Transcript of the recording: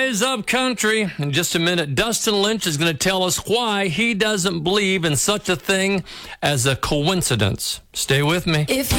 Rise Up Country. In just a minute, Dustin Lynch is going to tell us why he doesn't believe in such a thing as a coincidence. Stay with me.